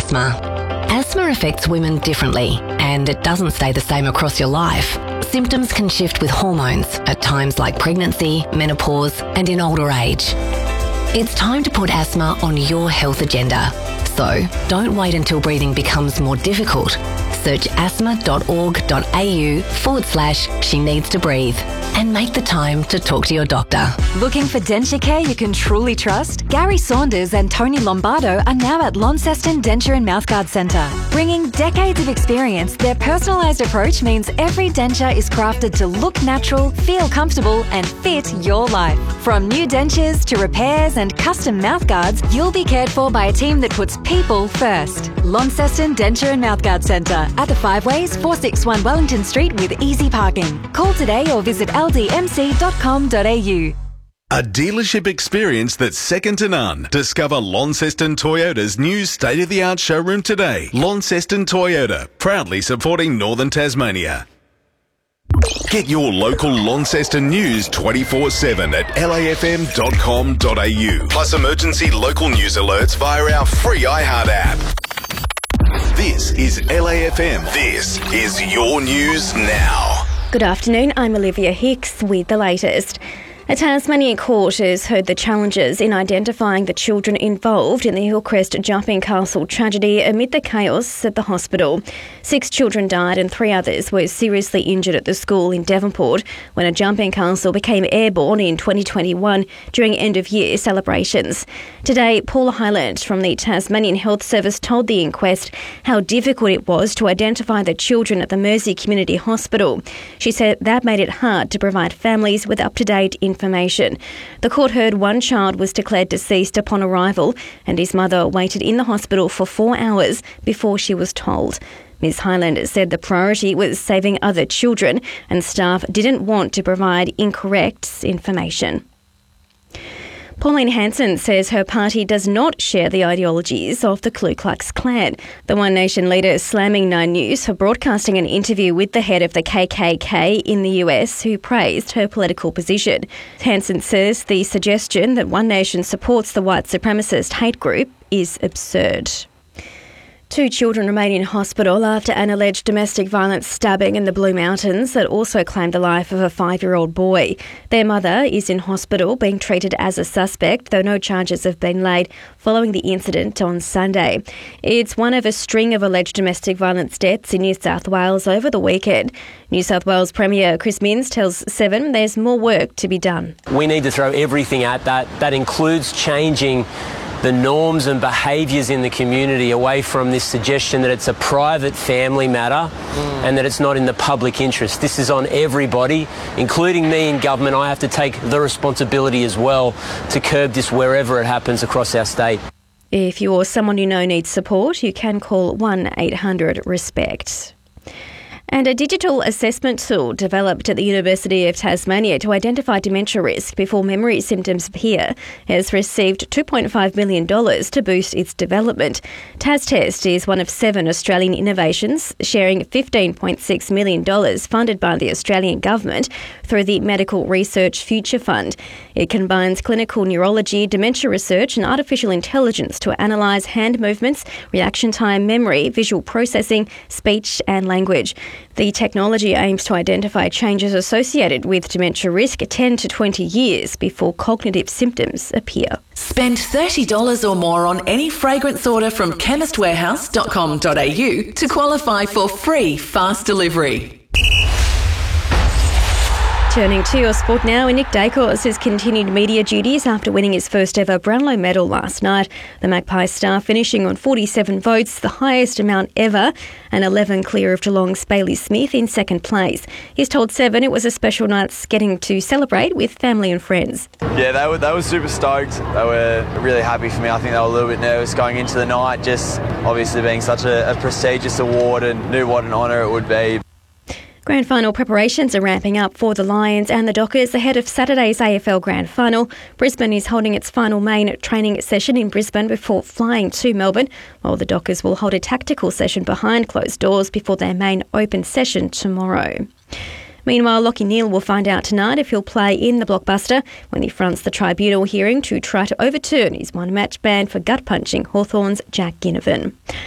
asthma. Asthma affects women differently, and it doesn't stay the same across your life. Symptoms can shift with hormones at times like pregnancy, menopause, and in older age. It's time to put asthma on your health agenda. So don't wait until breathing becomes more difficult. Search asthma.org.au/she needs to breathe and make the time to talk to your doctor. Looking for denture care you can truly trust? Gary Saunders and Tony Lombardo are now at Launceston Denture and Mouthguard Centre. Bringing decades of experience, their personalised approach means every denture is crafted to look natural, feel comfortable and fit your life. From new dentures to repairs and custom mouthguards, you'll be cared for by a team that puts people first. Launceston Denture and Mouthguard Centre at the Five Ways, 461 Wellington Street with easy parking. Call today or visit ldmc.com.au. A dealership experience that's second to none. Discover Launceston Toyota's new state-of-the-art showroom today. Launceston Toyota, proudly supporting Northern Tasmania. Get your local Launceston news 24/7 at lafm.com.au. Plus emergency local news alerts via our free iHeart app. This is LAFM. This is your news now. Good afternoon, I'm Olivia Hicks with the latest. A Tasmanian court has heard the challenges in identifying the children involved in the Hillcrest Jumping Castle tragedy amid the chaos at the hospital. 6 children died and 3 others were seriously injured at the school in Devonport when a jumping castle became airborne in 2021 during end-of-year celebrations. Today, Paula Hyland from the Tasmanian Health Service told the inquest how difficult it was to identify the children at the Mersey Community Hospital. She said that made it hard to provide families with up-to-date information. The court heard one child was declared deceased upon arrival and his mother waited in the hospital for 4 hours before she was told. Ms Hyland said the priority was saving other children and staff didn't want to provide incorrect information. Pauline Hanson says her party does not share the ideologies of the Ku Klux Klan. The One Nation leader is slamming Nine News for broadcasting an interview with the head of the KKK in the US who praised her political position. Hanson says the suggestion that One Nation supports the white supremacist hate group is absurd. 2 children remain in hospital after an alleged domestic violence stabbing in the Blue Mountains that also claimed the life of a 5-year-old boy. Their mother is in hospital being treated as a suspect, though no charges have been laid following the incident on Sunday. It's one of a string of alleged domestic violence deaths in New South Wales over the weekend. New South Wales Premier Chris Minns tells Seven there's more work to be done. We need to throw everything at that. That includes changing the norms and behaviours in the community away from this suggestion that it's a private family matter and that it's not in the public interest. This is on everybody, including me in government. I have to take the responsibility as well to curb this wherever it happens across our state. If you or someone you know needs support, you can call 1-800-RESPECT. And a digital assessment tool developed at the University of Tasmania to identify dementia risk before memory symptoms appear has received $2.5 million to boost its development. TasTest is one of 7 Australian innovations, sharing $15.6 million funded by the Australian government through the Medical Research Future Fund. It combines clinical neurology, dementia research and artificial intelligence to analyse hand movements, reaction time, memory, visual processing, speech and language. The technology aims to identify changes associated with dementia risk 10 to 20 years before cognitive symptoms appear. Spend $30 or more on any fragrance order from chemistwarehouse.com.au to qualify for free fast delivery. Turning to your sport now, Nick Dacos has continued media duties after winning his first ever Brownlow medal last night. The Magpies star finishing on 47 votes, the highest amount ever, and 11 clear of Geelong's Bailey Smith in second place. He's told Seven it was a special night getting to celebrate with family and friends. Yeah, they were super stoked. They were really happy for me. I think they were a little bit nervous going into the night, just obviously being such a prestigious award and knew what an honour it would be. Grand final preparations are ramping up for the Lions and the Dockers ahead of Saturday's AFL Grand Final. Brisbane is holding its final main training session in Brisbane before flying to Melbourne, while the Dockers will hold a tactical session behind closed doors before their main open session tomorrow. Meanwhile, Lachie Neale will find out tonight if he'll play in the blockbuster when he fronts the tribunal hearing to try to overturn his one-match ban for gut-punching Hawthorn's Jack Ginnivan.